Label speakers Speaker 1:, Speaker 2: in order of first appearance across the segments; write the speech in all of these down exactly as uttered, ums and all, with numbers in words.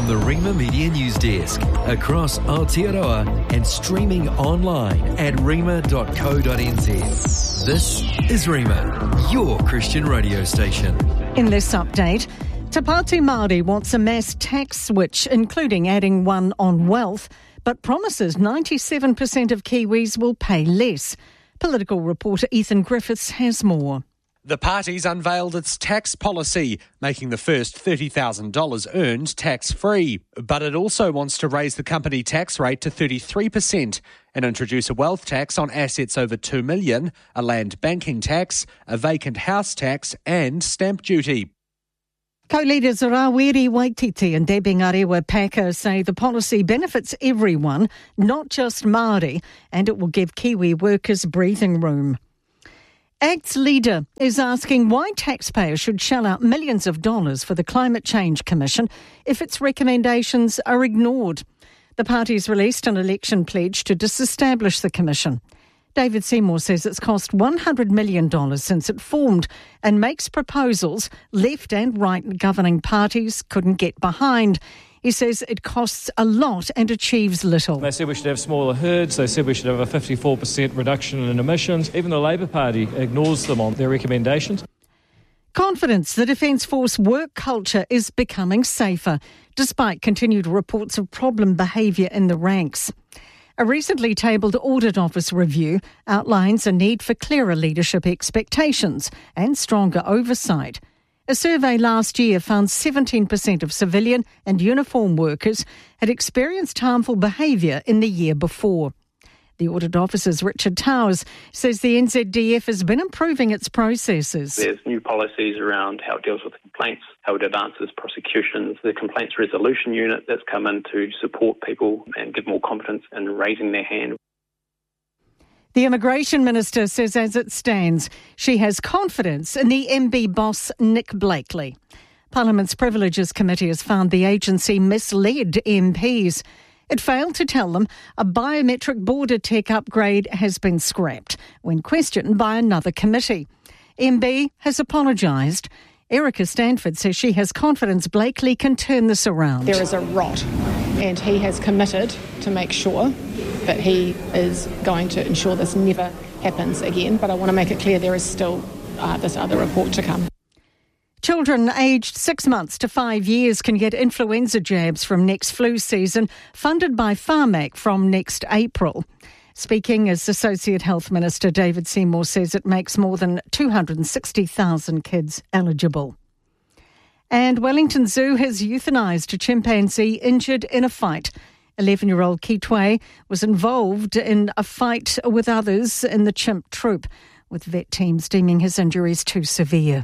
Speaker 1: the Rima Media News Desk, across Aotearoa and streaming online at rima dot co dot n z. This is Rima, your Christian radio station.
Speaker 2: In this update, Te Pāti Māori wants a mass tax switch, including adding one on wealth, but promises ninety-seven percent of Kiwis will pay less. Political reporter Ethan Griffiths has more.
Speaker 3: The party's unveiled its tax policy, making the first thirty thousand dollars earned tax-free. But it also wants to raise the company tax rate to thirty-three percent and introduce a wealth tax on assets over two million dollars, a land banking tax, a vacant house tax and stamp duty.
Speaker 2: Co-leaders Rawiri Waititi and Debbie Ngarewa Packer say the policy benefits everyone, not just Māori, and it will give Kiwi workers breathing room. ACT's leader is asking why taxpayers should shell out millions of dollars for the Climate Change Commission if its recommendations are ignored. The party's released an election pledge to disestablish the commission. David Seymour says it's cost one hundred million dollars since it formed and makes proposals left and right governing parties couldn't get behind. He says it costs a lot and achieves little.
Speaker 4: They said we should have smaller herds. They said we should have a fifty-four percent reduction in emissions. Even the Labour Party ignores them on their recommendations.
Speaker 2: Confidence the Defence Force work culture is becoming safer, despite continued reports of problem behaviour in the ranks. A recently tabled Audit Office review outlines a need for clearer leadership expectations and stronger oversight. A survey last year found seventeen percent of civilian and uniform workers had experienced harmful behaviour in the year before. The Audit Office's Richard Towers says the N Z D F has been improving its processes.
Speaker 5: There's new policies around how it deals with complaints, how it advances prosecutions, the complaints resolution unit that's come in to support people and give more confidence in raising their hand.
Speaker 2: The Immigration Minister says as it stands, she has confidence in the M B boss Nick Blakely. Parliament's Privileges Committee has found the agency misled M Ps. It failed to tell them a biometric border tech upgrade has been scrapped when questioned by another committee. M B has apologised. Erica Stanford says she has confidence Blakely can turn this around.
Speaker 6: There is a rot, and he has committed to make sure that he is going to ensure this never happens again. But I want to make it clear there is still uh, this other report to come.
Speaker 2: Children aged six months to five years can get influenza jabs from next flu season, funded by Pharmac from next April. Speaking as Associate Health Minister, David Seymour says it makes more than two hundred sixty thousand kids eligible. And Wellington Zoo has euthanised a chimpanzee injured in a fight. eleven-year-old Kitwe was involved in a fight with others in the chimp troop, with vet teams deeming his injuries too severe.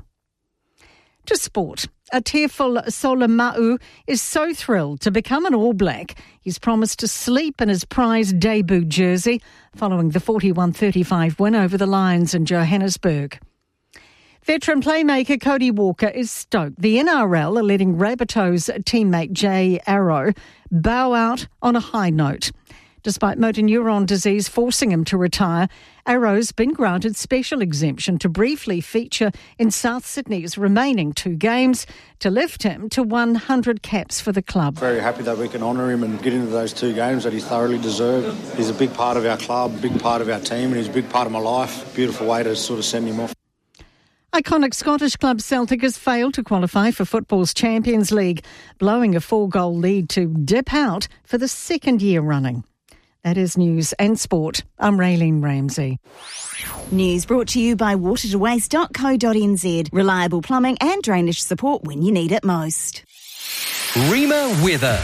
Speaker 2: To sport, a tearful Solomau is so thrilled to become an All Black. He's promised to sleep in his prized debut jersey following the forty-one thirty-five win over the Lions in Johannesburg. Veteran playmaker Cody Walker is stoked. The N R L are letting Rabbitohs teammate Jay Arrow bow out on a high note. Despite motor neuron disease forcing him to retire, Arrow's been granted special exemption to briefly feature in South Sydney's remaining two games to lift him to one hundred caps for the club.
Speaker 7: Very happy that we can honour him and get into those two games that he thoroughly deserved. He's a big part of our club, a big part of our team, and he's a big part of my life. Beautiful way to sort of send him off.
Speaker 2: Iconic Scottish club Celtic has failed to qualify for football's Champions League, blowing a four-goal lead to dip out for the second year running. That is News and Sport. I'm Raylene Ramsey.
Speaker 8: News brought to you by water to waste dot co dot n z. Reliable plumbing and drainage support when you need it most.
Speaker 1: Rima weather.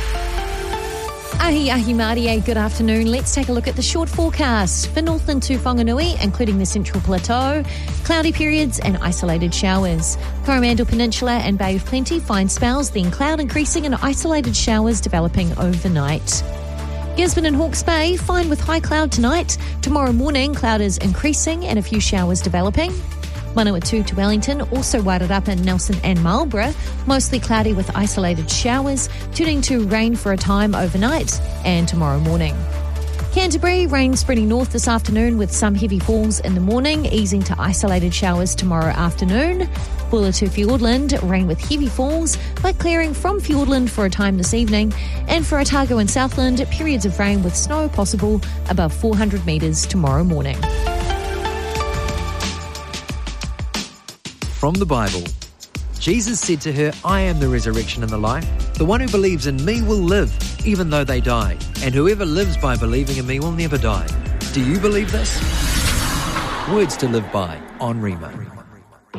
Speaker 9: Ahi ahi Mārie, good afternoon. Let's take a look at the short forecast for Northland to Whanganui, including the Central Plateau. Cloudy periods and isolated showers. Coromandel Peninsula and Bay of Plenty, fine spells, then cloud increasing and isolated showers developing overnight. Gisborne and Hawke's Bay, fine with high cloud tonight. Tomorrow morning, cloud is increasing and a few showers developing. Manawatu to Wellington, also Wairarapa and Nelson and Marlborough, mostly cloudy with isolated showers, turning to rain for a time overnight and tomorrow morning. Canterbury, rain spreading north this afternoon with some heavy falls in the morning, easing to isolated showers tomorrow afternoon. Buller to Fiordland, rain with heavy falls, but clearing from Fiordland for a time this evening. And for Otago and Southland, periods of rain with snow possible above four hundred metres tomorrow morning.
Speaker 1: From the Bible. Jesus said to her, I am the resurrection and the life. The one who believes in me will live, even though they die. And whoever lives by believing in me will never die. Do you believe this? Words to live by on Rima.